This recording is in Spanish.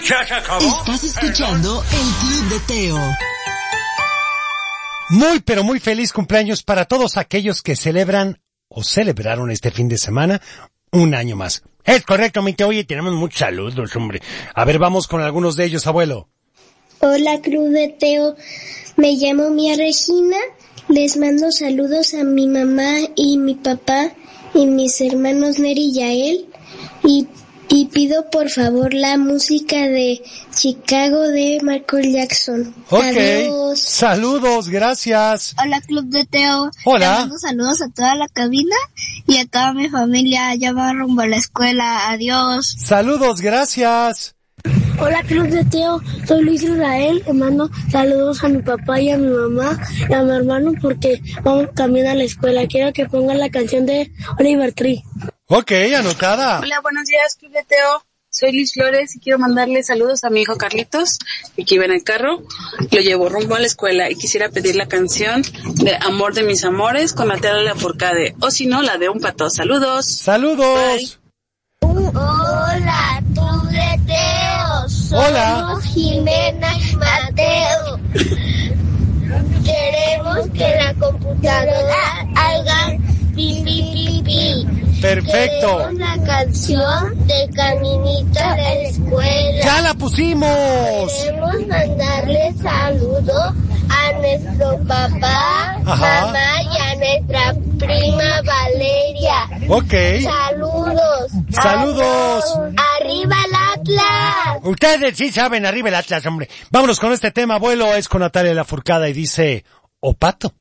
¿Ya se acabó? Estás escuchando el Club de Teo. Muy, pero muy feliz cumpleaños para todos aquellos que celebran o celebraron este fin de semana un año más. Es correcto, mi Teo. Oye, tenemos muchos saludos, hombre. A ver, vamos con algunos de ellos, abuelo. Hola, Club de Teo. Me llamo Mía Regina. Les mando saludos a mi mamá y mi papá y mis hermanos Neri y Yael. Y pido por favor la música de Chicago de Michael Jackson. Ok. Adiós. Saludos, gracias. Hola, Club de Teo. Hola. Les mando saludos a toda la cabina y a toda mi familia. Ya va rumbo a la escuela. Adiós. Saludos, gracias. Hola, Club de Teo. Soy Luis Israel. Le mando saludos a mi papá y a mi mamá y a mi hermano porque vamos camino a la escuela. Quiero que pongan la canción de Oliver Tree. Ok, anotada. Hola, buenos días, Club de Teo. Soy Liz Flores y quiero mandarle saludos a mi hijo Carlitos, que iba en el carro. Lo llevo rumbo a la escuela y quisiera pedir la canción de Amor de mis amores con Natalia Lafourcade, o si no, la de Un pato. Saludos. Saludos. Hola, Club de Teo. Somos Hola. Jimena y Mateo. Queremos que la computadora haga pi, pi, pi, pi. Perfecto. Queremos la canción de Caminito a la escuela. ¡Ya la pusimos! Queremos mandarle saludo a nuestro papá, Ajá. mamá y a nuestra prima Valeria. Ok. Saludos. Saludos. Arriba el Atlas. Ustedes sí saben, arriba el Atlas, hombre. Vámonos con este tema, abuelo. Es con Natalia Lafourcade y dice, o pato.